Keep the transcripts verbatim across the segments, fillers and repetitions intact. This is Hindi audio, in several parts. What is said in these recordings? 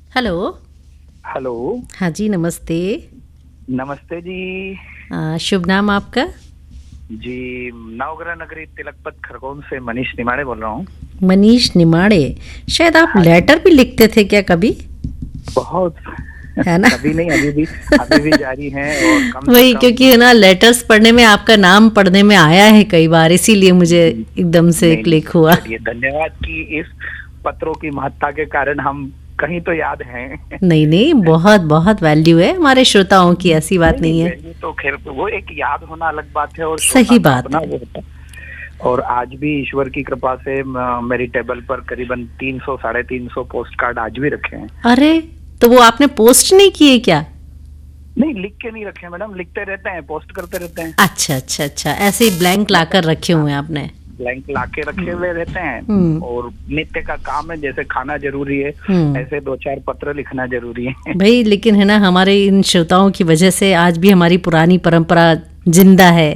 हेलो। हेलो। हाँ जी, नमस्ते। नमस्ते जी। आ, शुभ नाम आपका? जी, नवग्रह नगरी तिलकपत खरगोन से मनीष निमाड़े बोल रहा हूँ। मनीष निमाड़े। शायद आप हाँ जी। लेटर भी लिखते थे क्या कभी? बहुत। है ना? कभी नहीं, अभी भी अभी भी जारी हैं और कम से वही, कम। क्योंकि है ना, लेटर्स पढ़ने में आपका नाम पढ़ने में आया है कई बार, इसीलिए मुझे जी, एकदम से नहीं नहीं, क्लिक हुआ। चलिए धन्यवाद कि इस पत्रों की महत्ता के कारण हम कहीं तो याद हैं। नहीं नहीं, बहुत बहुत वैल्यू है हमारे श्रोताओं की, ऐसी बात नहीं नहीं, नहीं है। वैल्यू तो खैर वो एक याद होना अलग बात है और श्रोता सही का बात अपना है। वो होता है। और आज भी ईश्वर की कृपा से म, मेरी टेबल पर करीबन तीन सौ साढ़े तीन सौ पोस्ट कार्ड आज भी रखे हैं। अरे, तो वो आपने पोस्ट नहीं किए क्या? नहीं, लिख के नहीं रखे मैडम, लिखते रहते हैं, पोस्ट करते रहते हैं। अच्छा अच्छा अच्छा, ऐसे ही ब्लैंक लाकर रखे हुए हैं आपने? ब्लैंक लाके रखे हुए रहते हैं हम्म। और नित्य का काम है, जैसे खाना जरूरी है हम्म। ऐसे दो चार पत्र लिखना जरूरी है। भाई, लेकिन है ना, हमारे इन श्रोताओं की वजह से आज भी हमारी पुरानी परंपरा जिंदा है।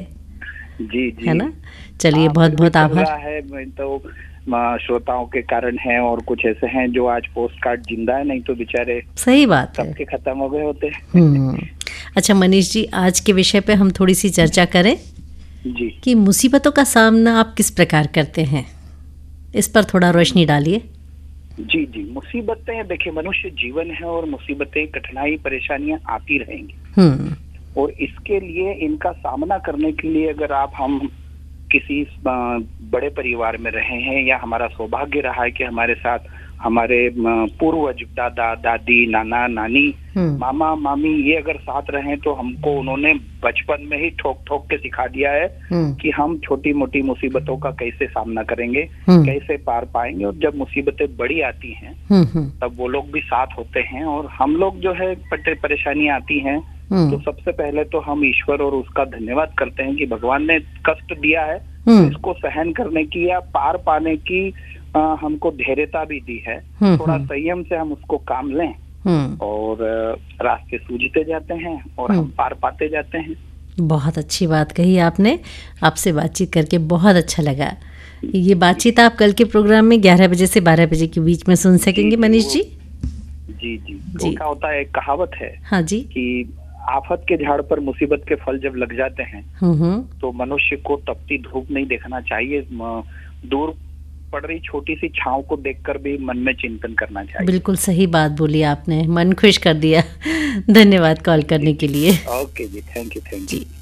जी जी। है ना? चलिए, हाँ, बहुत फिर भी बहुत चल आभार। रहा है। मैं तो म, श्रोताओं के कारण है और कुछ ऐसे हैं जो आज पोस्ट कार्ड जिंदा है, नहीं तो बेचारे सही बात है। सबके खत्म हो गए होते। हम्म। अच्छा मनीष जी, आज के विषय पे हम थोड़ी सी चर्चा करें जी कि मुसीबतों का सामना आप किस प्रकार करते हैं, इस पर थोड़ा रोशनी डालिए। जी जी। मुसीबतें, देखिए, मनुष्य जीवन है और मुसीबतें, कठिनाई, परेशानियां आती रहेंगी हम्म। और इसके लिए, इनका सामना करने के लिए अगर आप हम किसी अ, बड़े परिवार में रहे हैं या हमारा सौभाग्य रहा है कि हमारे साथ हमारे अ, पूर्वज, दादा दादी, नाना नानी, हम्म। मामा मामी, ये अगर साथ रहे तो हमको उन्होंने बचपन में ही ठोक ठोक के सिखा दिया है हम्म। कि हम छोटी मोटी मुसीबतों का कैसे सामना करेंगे, हम्म। कैसे पार पाएंगे। और जब मुसीबतें बड़ी आती हैं हम्म। हम्म। तब वो लोग भी साथ होते हैं और हम लोग जो है पटे परेशानियां आती हैं तो हम्म। सबसे पहले तो हम ईश्वर और उसका धन्यवाद करते हैं कि भगवान ने कष्ट दिया है तो हम्म। इसको सहन करने की या पार पाने की आ, हमको धैर्यता भी दी है। हम्म। थोड़ा हम्म। संयम से हम उसको काम लें हम्म। और आ, रास्ते सूझते जाते हैं और हम हम्म। पार पाते जाते हैं। बहुत अच्छी बात कही आपने। आपसे बातचीत करके बहुत अच्छा लगा। ये बातचीत आप कल के प्रोग्राम में ग्यारह बजे से बारह बजे के बीच में सुन सकेंगे जी, मनीष वो- जी। जी जी। जी। वो क्या होता है, एक कहावत है हाँ जी। कि आफत के झाड़ पर मुसीबत के फल जब लग जाते हैं हम्म। हम्म। तो मनुष्य को तपती धूप नहीं देखना चाहिए, म, दूर पड़ रही छोटी सी छांव को देखकर भी मन में चिंतन करना चाहिए। बिल्कुल सही बात बोली आपने, मन खुश कर दिया। धन्यवाद कॉल करने के लिए। Okay ji, thank you thank you. Ji.